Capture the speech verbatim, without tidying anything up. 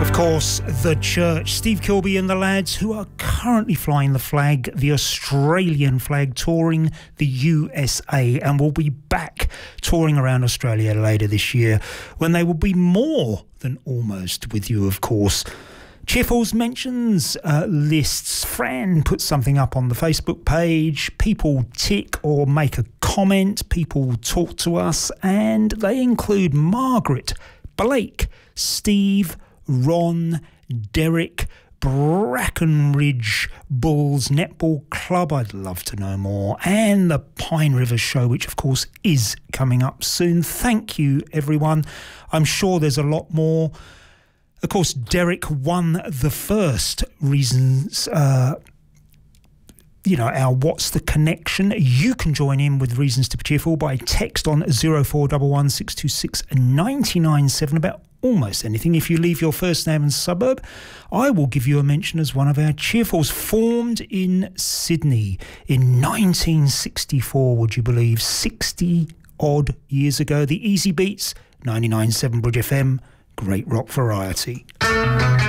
Of course, the church. Steve Kilbey and the lads who are currently flying the flag, the Australian flag, touring the U S A, and will be back touring around Australia later this year when they will be more than almost with you, of course. Cheerfuls mentions uh, lists. Fran puts something up on the Facebook page. People tick or make a comment. People talk to us, and they include Margaret, Blake, Steve, Ron, Derek, Brackenridge Bulls Netball Club. I'd love to know more. And the Pine River Show, which of course is coming up soon. Thank you, everyone. I'm sure there's a lot more. Of course, Derek won the first reasons, uh, you know, our What's the Connection. You can join in with Reasons to be Cheerful by text on zero four one one six two six nine nine seven about almost anything. If you leave your first name and suburb, I will give you a mention as one of our Cheerfuls. Formed in Sydney in nineteen sixty-four, would you believe? sixty odd years ago. The Easy Beats, ninety-nine point seven Bridge F M. Great rock variety.